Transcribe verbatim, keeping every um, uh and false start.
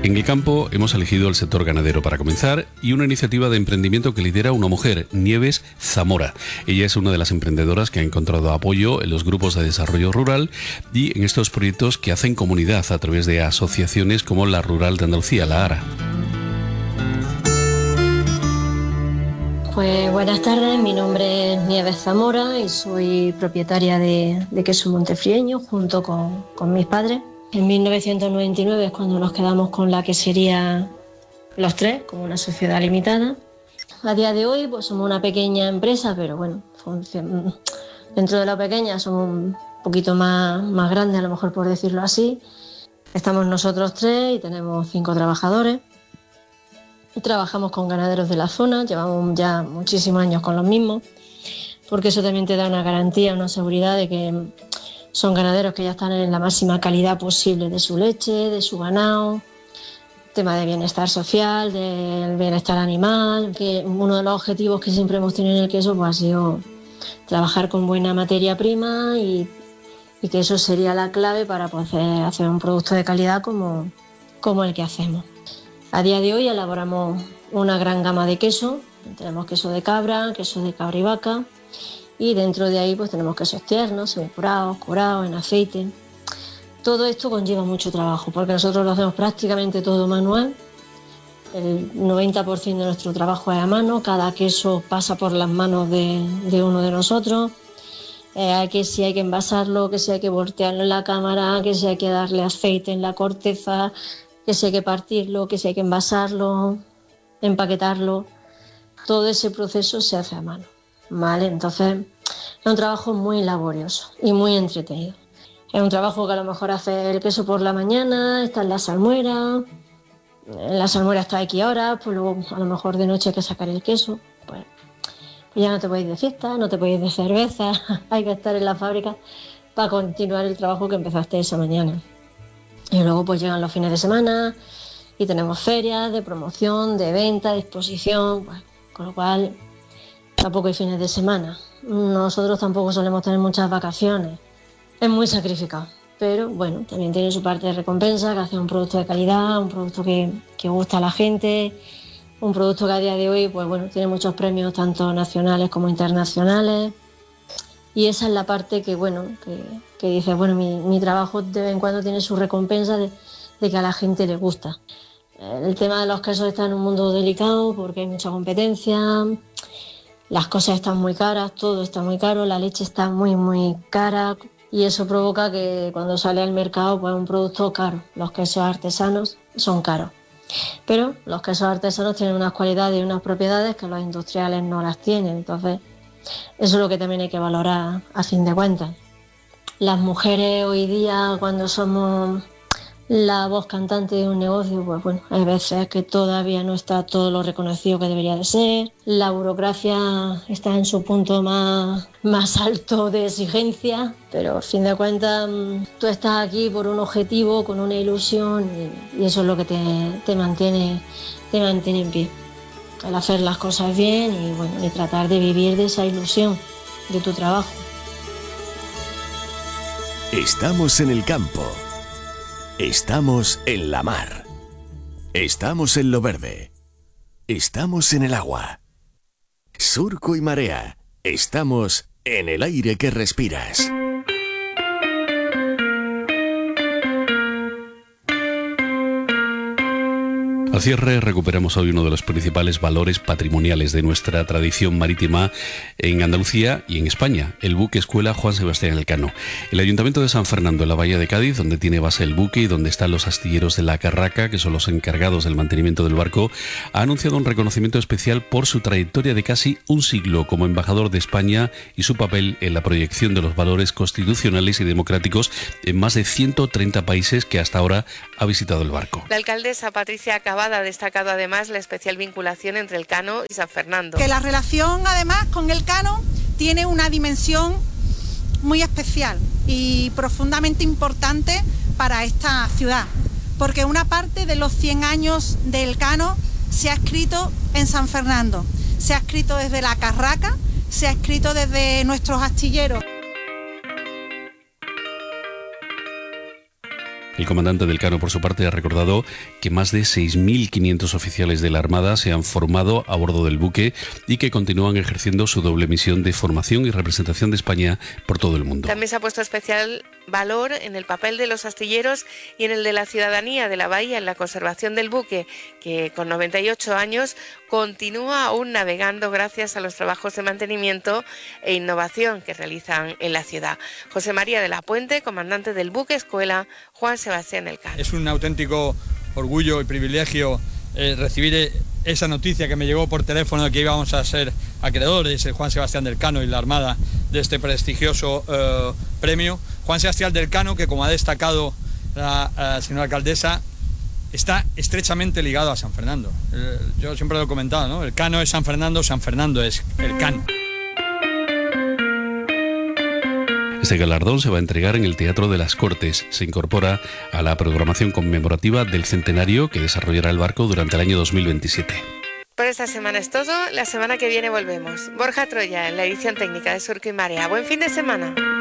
En el campo hemos elegido el sector ganadero para comenzar y una iniciativa de emprendimiento que lidera una mujer, Nieves Zamora. Ella es una de las emprendedoras que ha encontrado apoyo en los grupos de desarrollo rural y en estos proyectos que hacen comunidad a través de asociaciones como la Rural de Andalucía, la ARA. Pues buenas tardes, mi nombre es Nieves Zamora y soy propietaria de, de Queso Montefrieño junto con, con mis padres. En mil novecientos noventa y nueve es cuando nos quedamos con la quesería los tres, como una sociedad limitada. A día de hoy pues somos una pequeña empresa, pero bueno, dentro de la pequeña somos un poquito más, más grandes, a lo mejor por decirlo así. Estamos nosotros tres y tenemos cinco trabajadores. Y trabajamos con ganaderos de la zona, llevamos ya muchísimos años con los mismos, porque eso también te da una garantía, una seguridad de que son ganaderos que ya están en la máxima calidad posible de su leche, de su ganado, tema de bienestar social, del bienestar animal, que uno de los objetivos que siempre hemos tenido en el queso pues, ha sido trabajar con buena materia prima y, y que eso sería la clave para poder hacer un producto de calidad como, como el que hacemos. A día de hoy elaboramos una gran gama de queso, tenemos queso de cabra, queso de cabra y vaca, y dentro de ahí pues tenemos quesos tiernos, semicurados, curados, en aceite. Todo esto conlleva mucho trabajo porque nosotros lo hacemos prácticamente todo manual. El noventa por ciento de nuestro trabajo es a mano, cada queso pasa por las manos de, de uno de nosotros. Eh, que si hay que envasarlo, que si hay que voltearlo en la cámara, que si hay que darle aceite en la corteza, que si hay que partirlo, que si hay que envasarlo, empaquetarlo. Todo ese proceso se hace a mano. Vale, entonces es un trabajo muy laborioso y muy entretenido. Es un trabajo que a lo mejor hace el queso por la mañana, está en la salmuera, en la salmuera está X horas, pues luego a lo mejor de noche hay que sacar el queso, pues, pues ya no te puedes ir de fiesta, no te puedes ir de cerveza, hay que estar en la fábrica para continuar el trabajo que empezaste esa mañana. Y luego pues llegan los fines de semana y tenemos ferias de promoción, de venta, de exposición, pues, con lo cual tampoco hay fines de semana. Nosotros tampoco solemos tener muchas vacaciones. Es muy sacrificado, pero bueno, también tiene su parte de recompensa, que hace un producto de calidad, un producto que, que gusta a la gente, un producto que a día de hoy pues bueno, tiene muchos premios tanto nacionales como internacionales. Y esa es la parte que bueno, que, que dice, bueno, mi, mi trabajo de vez en cuando tiene su recompensa de, de que a la gente le gusta. El tema de los quesos está en un mundo delicado porque hay mucha competencia. Las cosas están muy caras, todo está muy caro, la leche está muy, muy cara y eso provoca que cuando sale al mercado pues un producto caro. Los quesos artesanos son caros, pero los quesos artesanos tienen unas cualidades y unas propiedades que los industriales no las tienen. Entonces, eso es lo que también hay que valorar a fin de cuentas. Las mujeres hoy día, cuando somos la voz cantante de un negocio, pues bueno, hay veces que todavía no está todo lo reconocido que debería de ser. La burocracia está en su punto más, más alto de exigencia, pero a fin de cuentas tú estás aquí por un objetivo, con una ilusión y, y eso es lo que te, te, mantiene, te mantiene en pie. El hacer las cosas bien y, bueno, y tratar de vivir de esa ilusión de tu trabajo. Estamos en el campo. Estamos en la mar. Estamos en lo verde. Estamos en el agua. Surco y marea. Estamos en el aire que respiras. Al cierre recuperamos hoy uno de los principales valores patrimoniales de nuestra tradición marítima en Andalucía y en España, el buque escuela Juan Sebastián Elcano. El Ayuntamiento de San Fernando, en la Bahía de Cádiz, donde tiene base el buque y donde están los astilleros de la Carraca, que son los encargados del mantenimiento del barco, ha anunciado un reconocimiento especial por su trayectoria de casi un siglo como embajador de España y su papel en la proyección de los valores constitucionales y democráticos en más de ciento treinta países que hasta ahora ha visitado el barco. La alcaldesa Patricia Acabada ha destacado además la especial vinculación entre Elcano y San Fernando. Que la relación además con Elcano tiene una dimensión muy especial y profundamente importante para esta ciudad, porque una parte de los cien años de Elcano se ha escrito en San Fernando, se ha escrito desde la Carraca, se ha escrito desde nuestros astilleros. El comandante del Cano, por su parte, ha recordado que más de seis mil quinientos oficiales de la Armada se han formado a bordo del buque y que continúan ejerciendo su doble misión de formación y representación de España por todo el mundo. También se ha puesto especial valor en el papel de los astilleros y en el de la ciudadanía de la bahía en la conservación del buque, que con noventa y ocho años continúa aún navegando gracias a los trabajos de mantenimiento e innovación que realizan en la ciudad. José María de la Puente, comandante del buque escuela Juan Sebastián Elcano. Es un auténtico orgullo y privilegio eh, recibir esa noticia que me llegó por teléfono de que íbamos a ser acreedores, el Juan Sebastián Elcano y la Armada, de este prestigioso eh, premio. Juan Sebastián Elcano, que como ha destacado la, la señora alcaldesa, está estrechamente ligado a San Fernando. Eh, yo siempre lo he comentado, ¿no? El Cano es San Fernando, San Fernando es el Cano. Este galardón se va a entregar en el Teatro de las Cortes. Se incorpora a la programación conmemorativa del centenario que desarrollará el barco durante el año dos mil veintisiete. Por esta semana es todo. La semana que viene volvemos. Borja Troya en la edición técnica de Surco y Marea. Buen fin de semana.